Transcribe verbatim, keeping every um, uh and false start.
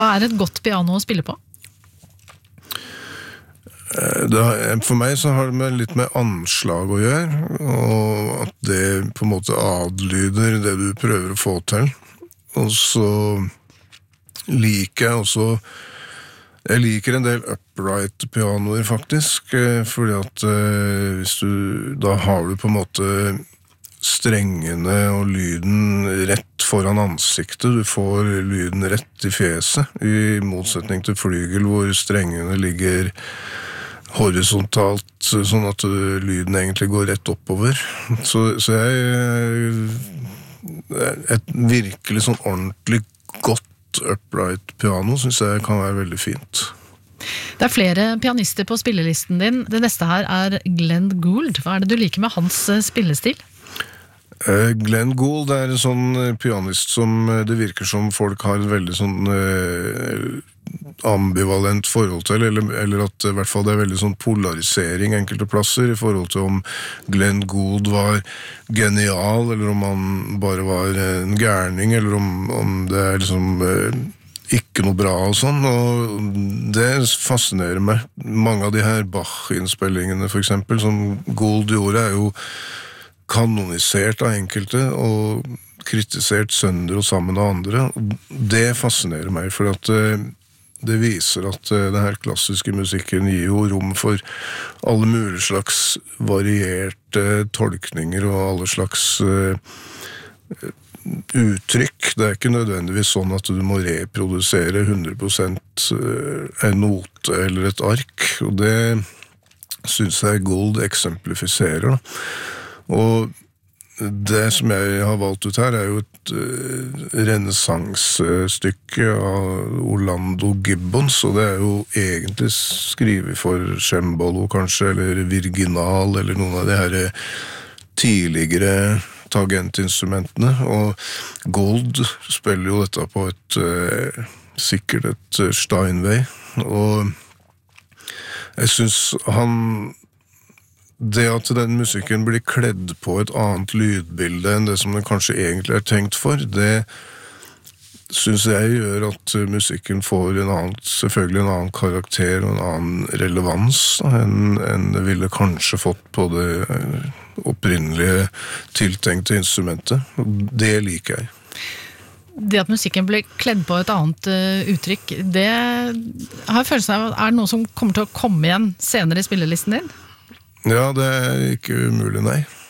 Hva er et godt piano å spille på? Det har, for meg så har det med litt med anslag å gjøre, og at det på en måte adlyder det du prøver å få til. Og så liker jeg også, jeg liker en del upright pianoer faktisk, fordi at hvis du, da har du på en måte strengene og lyden rett foran ansiktet, du får lyden rett i fjeset, i motsetning til flygel hvor strengene ligger horisontalt, sånn at lyden egentlig går rett oppover. Så, så jeg et virkelig sånn ordentlig godt upright piano synes jeg kan være veldig fint. Det er flere pianister på spillelisten din. Det neste her er Glenn Gould. Hva er det du liker med hans spillestil? Uh, Glenn Gould er en sånn pianist som det virker som folk har et veldig sånn uh, ambivalent forhold til, eller, eller at i hvert fall det er veldig sånn polarisering enkelte plasser i forhold til om Glenn Gould var genial, eller om han bare var en gærning, eller om, om det er liksom uh, ikke noe bra og sånn, og det fascinerer meg. Mange av de her Bach-innspillingene for eksempel, som Gould gjorde, er jo kanonisert av enkelte og kritisert sønder og sammen av andre. Det fascinerer meg, for at det viser at den her klassiske musikken gir jo rom for alle mulige slags varierte tolkninger og alle slags uttrykk. Det er ikke nødvendigvis sånn at du må reprodusere hundre prosent en note eller et ark, og det synes jeg Gould eksemplifiserer da. Og det som jeg har valgt ut her er jo et uh, renessansestykke av Orlando Gibbons, og det er jo egentlig skrevet for cembalo kanskje, eller virginal, eller noen av de her tidligere tangentinstrumentene, og Gould spiller jo dette på et uh, sikkert et Steinway, og jeg synes han det at den musikken blir kledd på et annet lydbilde enn det som den kanskje egentlig er tenkt for, det synes jeg gjør at musikken får en annen, selvfølgelig en annen karakter og en annen relevans enn, enn det ville kanskje fått på det opprinnelige tiltenkte instrumentet. Det liker jeg. Det at musikken blir kledd på et annet uh, uttrykk, det har jeg følelsen av er det noe som kommer til å komme igjen senere i spillelisten din? Ja, det er ikke umulig, nei.